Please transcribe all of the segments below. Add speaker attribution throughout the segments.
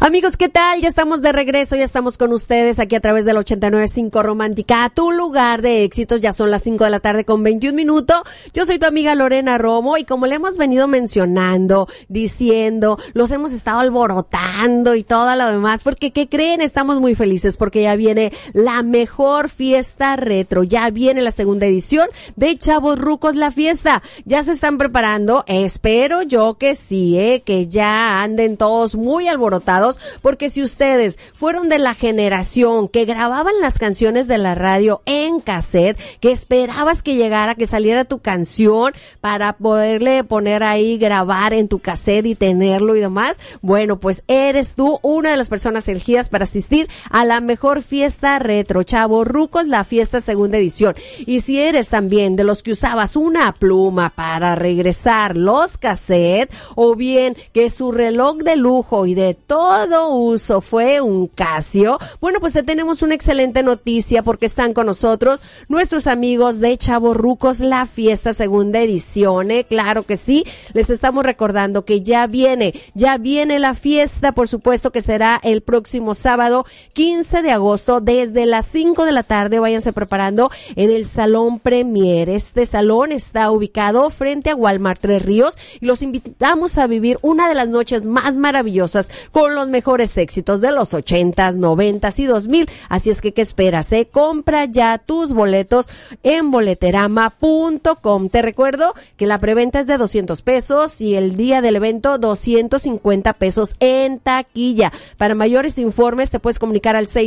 Speaker 1: Amigos, ¿qué tal? Ya estamos de regreso, ya estamos con ustedes aquí a través del 89.5 Romántica, tu lugar de éxitos. Ya son las 5 de la tarde con 21 minutos. Yo soy tu amiga Lorena Romo y como le hemos venido mencionando, diciendo, los hemos estado alborotando y todo lo demás, porque ¿qué creen? Estamos muy felices porque ya viene la mejor fiesta retro, ya viene la segunda edición de Chavorrucos la Fiesta. Ya se están preparando, espero yo que sí, que ya anden todos muy alborotados, porque si ustedes fueron de la generación que grababan las canciones de la radio en cassette, que esperabas que llegara, que saliera tu canción para poderle poner ahí, grabar en tu cassette y tenerlo y demás, bueno, pues eres tú una de las personas elegidas para asistir a la mejor fiesta retro, Chavorrucos la Fiesta segunda edición. Y si eres también de los que usabas una pluma para regresar los cassettes, o bien que su reloj de lujo y de todo uso fue un Casio, bueno, pues te tenemos una excelente noticia porque están con nosotros nuestros amigos de Chavorrucos la Fiesta segunda edición, claro que sí, les estamos recordando que ya viene la fiesta, por supuesto que será el próximo sábado 15 de agosto desde las 5 de la tarde, váyanse preparando en el Salón Premier. Este salón está ubicado frente a Walmart Tres Ríos y los invitamos a vivir una de las noches más maravillosas con los mejores éxitos de los 80s, 90s y 2000. Así es que, ¿qué esperas? Compra ya tus boletos en boleterama.com. Te recuerdo que la preventa es de 200 pesos y el día del evento 250 pesos en taquilla. Para mayores informes te puedes comunicar al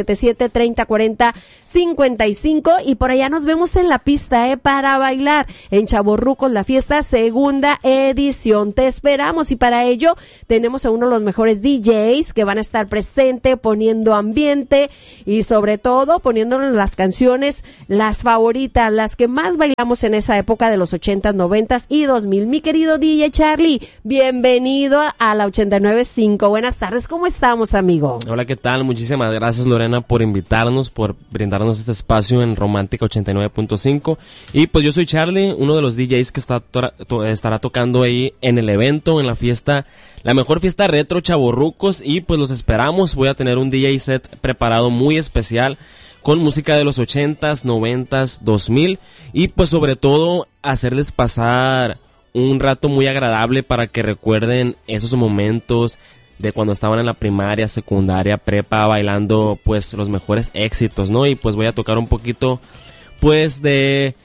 Speaker 1: 6677-3040-55 y por allá nos vemos en la pista para bailar en Chavorrucos la Fiesta segunda edición. Te esperamos y para ello tenemos a uno de los mejores DJs que van a estar presente poniendo ambiente y sobre todo poniéndonos las canciones, las favoritas, las que más bailamos en esa época de los 80s, 90s y 2000. Mi querido DJ Charlie, bienvenido a la 89.5. Buenas tardes, ¿cómo estamos, amigo?
Speaker 2: Hola, ¿qué tal? Muchísimas gracias, Lorena, por invitarnos, por brindarnos este espacio en Romántica 89.5. Y pues yo soy Charlie, uno de los DJs que estará tocando ahí en el evento, en la fiesta, la mejor fiesta retro Chavorrucos, y pues los esperamos. Voy a tener un DJ set preparado muy especial con música de los 80s, 90s, 2000 y pues sobre todo hacerles pasar un rato muy agradable para que recuerden esos momentos de cuando estaban en la primaria, secundaria, prepa, bailando pues los mejores éxitos, ¿no? Y pues voy a tocar un poquito pues de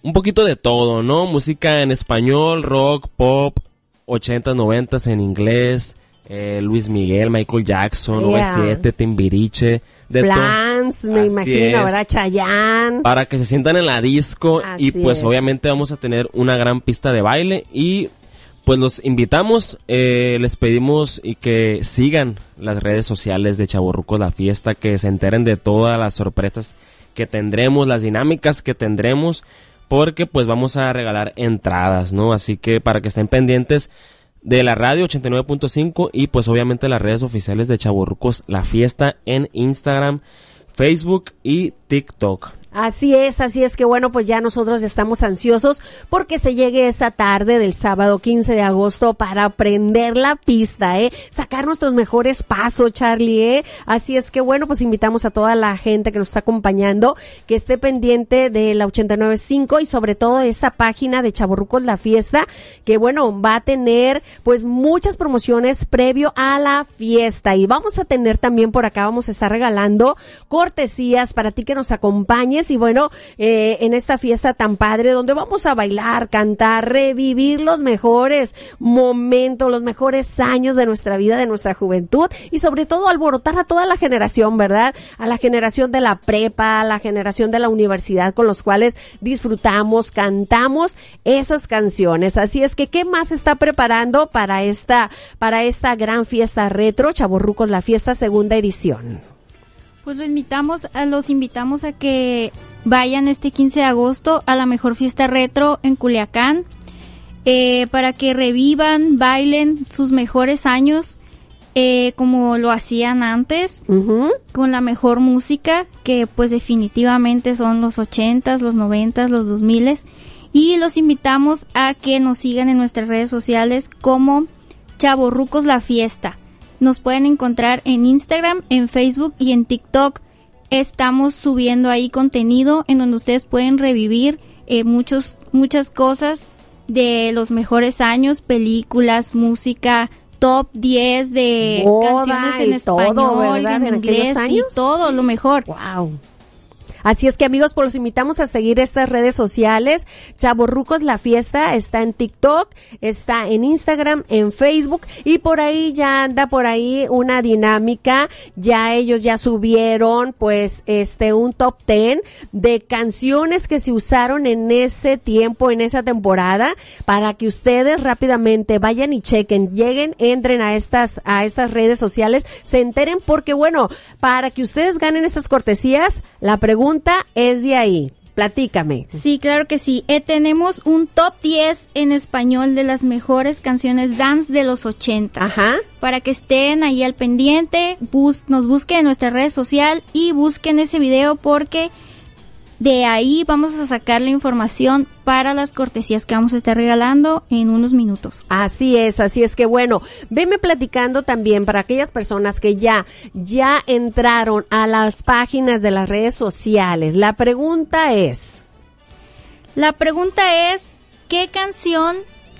Speaker 2: todo, ¿no? Música en español, rock, pop, 80s, 90s en inglés, Luis Miguel, Michael Jackson, OV7, Timbiriche, de
Speaker 1: Flans, me imagino, ¿verdad? Chayanne.
Speaker 2: Para que se sientan en la disco.
Speaker 1: Así
Speaker 2: y pues
Speaker 1: es.
Speaker 2: Obviamente vamos a tener una gran pista de baile y pues los invitamos, les pedimos y que sigan las redes sociales de Chavorrucos la Fiesta, que se enteren de todas las sorpresas que tendremos, las dinámicas que tendremos, porque pues vamos a regalar entradas, ¿no? Así que para que estén pendientes de la radio 89.5 y pues obviamente las redes oficiales de Chavorrucos la Fiesta en Instagram, Facebook y TikTok.
Speaker 1: Así es que bueno, pues ya nosotros ya estamos ansiosos porque se llegue esa tarde del sábado 15 de agosto para prender la pista, sacar nuestros mejores pasos, Charlie, Así es que bueno, pues invitamos a toda la gente que nos está acompañando, que esté pendiente de la 89.5 y sobre todo de esta página de Chavorrucos la Fiesta, que bueno, va a tener pues muchas promociones previo a la fiesta y vamos a tener también por acá, vamos a estar regalando cortesías para ti que nos acompañes. Y bueno, en esta fiesta tan padre donde vamos a bailar, cantar, revivir los mejores momentos, los mejores años de nuestra vida, de nuestra juventud y sobre todo alborotar a toda la generación, ¿verdad? A la generación de la prepa, a la generación de la universidad con los cuales disfrutamos, cantamos esas canciones. Así es que, ¿qué más está preparando para esta gran fiesta retro, Chavorrucos la Fiesta segunda edición?
Speaker 3: Pues los invitamos a que vayan este 15 de agosto a la mejor fiesta retro en Culiacán, para que revivan, bailen sus mejores años, como lo hacían antes, con la mejor música, que pues definitivamente son los 80s, los 90s, los 2000s, y los invitamos a que nos sigan en nuestras redes sociales como Chavorrucos la Fiesta. Nos pueden encontrar en Instagram, en Facebook y en TikTok. Estamos subiendo ahí contenido en donde ustedes pueden revivir muchas cosas de los mejores años, películas, música, top 10 de
Speaker 1: moda
Speaker 3: canciones en
Speaker 1: y
Speaker 3: español,
Speaker 1: todo, ¿verdad?
Speaker 3: en inglés y todo lo mejor.
Speaker 1: Wow. Así es que, amigos, pues los invitamos a seguir estas redes sociales. Chavorrucos La Fiesta está en TikTok, está en Instagram, en Facebook, y por ahí ya anda por ahí una dinámica. Ya ellos ya subieron pues un top 10 de canciones que se usaron en ese tiempo, en esa temporada, para que ustedes rápidamente vayan y chequen, lleguen, entren a estas redes sociales, se enteren, porque bueno, para que ustedes ganen estas cortesías, la pregunta es de ahí. Platícame.
Speaker 3: Sí, claro que sí. Tenemos un top 10 en español de las mejores canciones dance de los 80.
Speaker 1: Ajá.
Speaker 3: Para que estén ahí al pendiente, nos busquen en nuestra red social y busquen ese video, porque de ahí vamos a sacar la información para las cortesías que vamos a estar regalando en unos minutos.
Speaker 1: Así es que bueno, veme platicando también para aquellas personas que ya entraron a las páginas de las redes sociales. La pregunta es, ¿qué canción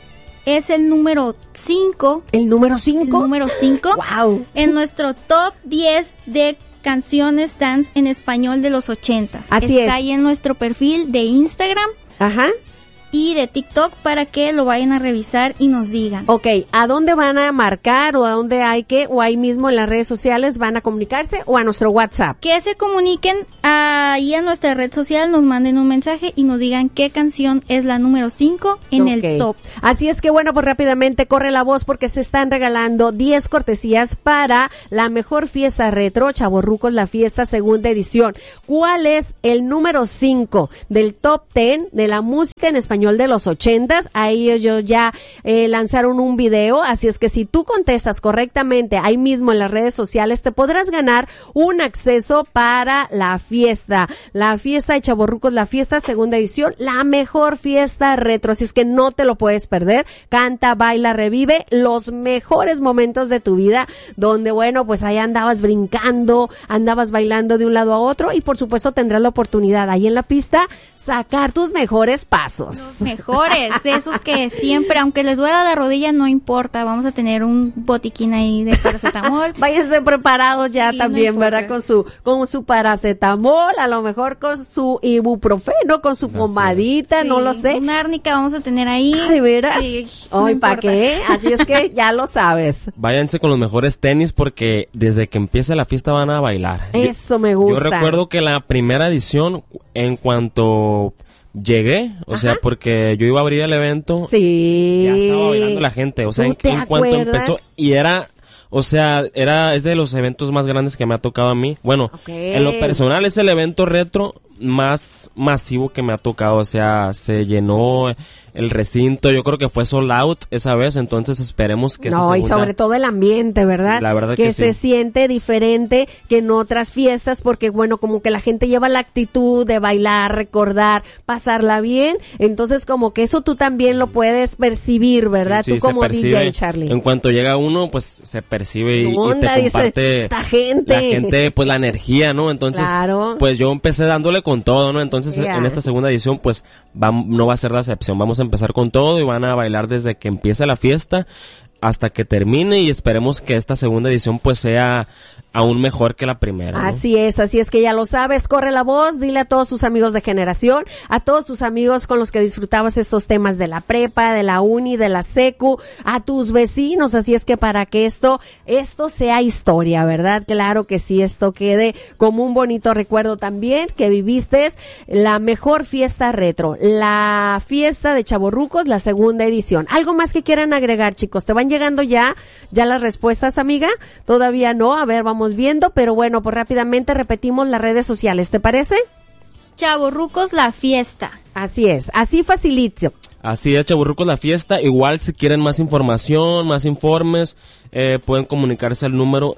Speaker 1: es el número 5? ¿El número 5?
Speaker 3: El número 5.
Speaker 1: Wow.
Speaker 3: En nuestro top 10 de canciones dance en español de los 80s.
Speaker 1: Así es.
Speaker 3: Está ahí en nuestro perfil de Instagram.
Speaker 1: Ajá.
Speaker 3: Y de TikTok, para que lo vayan a revisar y nos digan.
Speaker 1: Ok, ¿a dónde van a marcar o a dónde o ahí mismo en las redes sociales van a comunicarse o a nuestro WhatsApp?
Speaker 3: Que se comuniquen ahí a nuestra red social, nos manden un mensaje y nos digan qué canción es la número 5 en el top.
Speaker 1: Así es que bueno, pues rápidamente corre la voz, porque se están regalando 10 cortesías para la mejor fiesta retro, Chavorrucos La Fiesta, segunda edición. ¿Cuál es el número 5 del top 10 de la música en español de los 80s? Ahí ellos ya lanzaron un video, así es que si tú contestas correctamente ahí mismo en las redes sociales, te podrás ganar un acceso para la fiesta de Chavorrucos La Fiesta, segunda edición, la mejor fiesta retro, así es que no te lo puedes perder. Canta, baila, revive los mejores momentos de tu vida, donde bueno, pues ahí andabas brincando, andabas bailando de un lado a otro, y por supuesto tendrás la oportunidad ahí en la pista sacar tus mejores pasos.
Speaker 3: Los mejores, esos que siempre, aunque les duela la rodilla, no importa, vamos a tener un botiquín ahí de paracetamol.
Speaker 1: Váyanse preparados ya
Speaker 3: sí,
Speaker 1: también,
Speaker 3: no
Speaker 1: ¿verdad? Con su paracetamol, a lo mejor con su ibuprofeno, con su pomadita,
Speaker 3: sí,
Speaker 1: no lo sé.
Speaker 3: Una árnica vamos a tener ahí.
Speaker 1: ¿De veras?
Speaker 3: Sí,
Speaker 1: Ay,
Speaker 3: no
Speaker 1: ¿para
Speaker 3: importa.
Speaker 1: qué? Así es que ya lo sabes.
Speaker 2: Váyanse con los mejores tenis, porque desde que empiece la fiesta van a bailar.
Speaker 1: Eso me gusta.
Speaker 2: Yo recuerdo que la primera edición, en cuanto llegué, o sea, porque yo iba a abrir el evento,
Speaker 1: sí,
Speaker 2: ya estaba bailando la gente, o sea, en cuanto empezó, y era, o sea, es de los eventos más grandes que me ha tocado a mí. Bueno, en lo personal es el evento retro más masivo que me ha tocado, o sea, se llenó el recinto, yo creo que fue sold out esa vez, entonces esperemos que
Speaker 1: no, y sobre todo el ambiente, ¿verdad?
Speaker 2: Sí, la verdad
Speaker 1: que se
Speaker 2: sí.
Speaker 1: siente diferente que en otras fiestas, porque bueno, como que la gente lleva la actitud de bailar, recordar, pasarla bien, entonces como que eso tú también lo puedes percibir, ¿verdad?
Speaker 2: Sí,
Speaker 1: tú como
Speaker 2: percibe,
Speaker 1: DJ, Charlie.
Speaker 2: En cuanto llega uno, pues se percibe y
Speaker 1: onda,
Speaker 2: te comparte
Speaker 1: dice, esta gente.
Speaker 2: La gente, pues la energía, ¿no? Entonces,
Speaker 1: claro.
Speaker 2: Pues yo empecé dándole con todo, ¿no? Entonces, en esta segunda edición, pues no va a ser la excepción, vamos a empezar con todo y van a bailar desde que empiece la fiesta hasta que termine, y esperemos que esta segunda edición pues sea aún mejor que la primera, ¿no?
Speaker 1: Así es que ya lo sabes, corre la voz, dile a todos tus amigos de generación, a todos tus amigos con los que disfrutabas estos temas de la prepa, de la uni, de la secu, a tus vecinos, así es que para que esto sea historia, ¿verdad? Claro que sí, esto quede como un bonito recuerdo también, que viviste la mejor fiesta retro, la fiesta de Chavorrucos, la segunda edición. ¿Algo más que quieran agregar, chicos? ¿Te van llegando ya las respuestas, amiga? Todavía no, a ver, vamos viendo, pero bueno, pues rápidamente repetimos las redes sociales, ¿te parece?
Speaker 3: Chavorrucos La Fiesta.
Speaker 1: Así es, así facilito.
Speaker 2: Así es, Chavorrucos La Fiesta. Igual si quieren más información, más informes, pueden comunicarse al número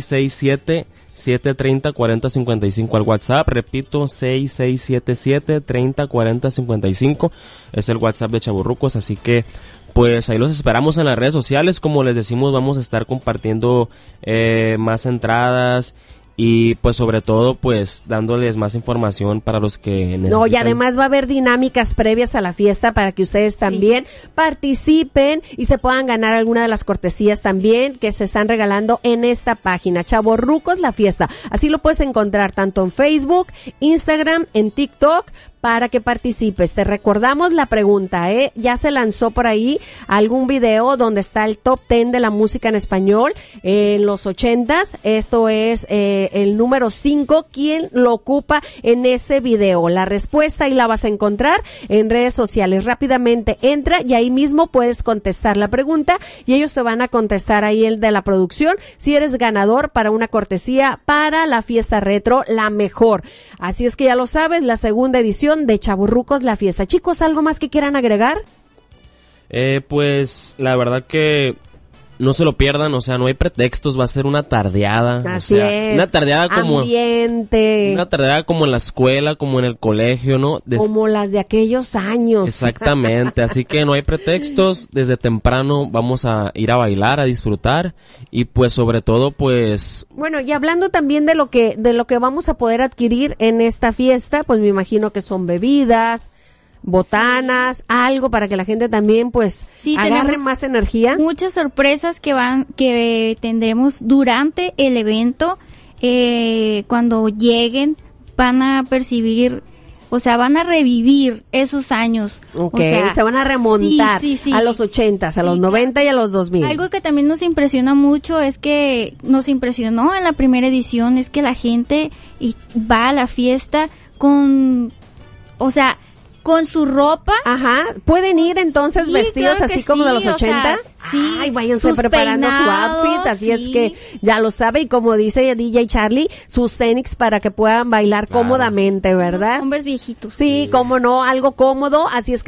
Speaker 2: 667-730-4055 al WhatsApp. Repito, 6677-30-4055 es el WhatsApp de Chavorrucos, así que pues ahí los esperamos en las redes sociales. Como les decimos, vamos a estar compartiendo más entradas y pues sobre todo pues dándoles más información para los que necesitan.
Speaker 1: No, y además va a haber dinámicas previas a la fiesta para que ustedes también participen y se puedan ganar alguna de las cortesías también que se están regalando en esta página, Chavorrucos La Fiesta. Así lo puedes encontrar tanto en Facebook, Instagram, en TikTok, para que participes. Te recordamos la pregunta, ya se lanzó por ahí algún video donde está el top 10 de la música en español en los 80s. Esto es el número 5. ¿Quién lo ocupa en ese video? La respuesta ahí la vas a encontrar en redes sociales. Rápidamente entra y ahí mismo puedes contestar la pregunta y ellos te van a contestar ahí el de la producción si eres ganador para una cortesía para la fiesta retro, la mejor. Así es que ya lo sabes, la segunda edición de Chavorrucos La Fiesta. Chicos, ¿algo más que quieran agregar?
Speaker 2: Pues la verdad que no se lo pierdan, o sea, no hay pretextos, va a ser una tardeada.
Speaker 1: Así
Speaker 2: o sea,
Speaker 1: es.
Speaker 2: Una tardeada como
Speaker 1: ambiente.
Speaker 2: Una tardeada como en la escuela, como en el colegio, ¿no?
Speaker 1: Como las de aquellos años.
Speaker 2: Exactamente, así que no hay pretextos, desde temprano vamos a ir a bailar, a disfrutar y pues sobre todo pues...
Speaker 1: Bueno, y hablando también de lo que vamos a poder adquirir en esta fiesta, pues me imagino que son bebidas, botanas, algo para que la gente también pues agarre más energía.
Speaker 3: Muchas sorpresas que tendremos durante el evento. Cuando lleguen van a percibir, o sea, van a revivir esos años.
Speaker 1: Ok,
Speaker 3: o sea,
Speaker 1: se van a remontar a los 80s, a los 90 y a los 2000.
Speaker 3: Algo que también nos impresiona mucho es que nos impresionó en la primera edición es que la gente va a la fiesta con, o sea, con su ropa.
Speaker 1: Ajá, pueden ir entonces vestidos
Speaker 3: claro
Speaker 1: así como de los 80.
Speaker 3: O sea, sí,
Speaker 1: ay, váyanse preparando su outfit, así es que ya lo sabe, y como dice DJ Charlie, sus tenis para que puedan bailar cómodamente, ¿verdad?
Speaker 3: Hombres viejitos.
Speaker 1: Sí, cómo no, algo cómodo, así es que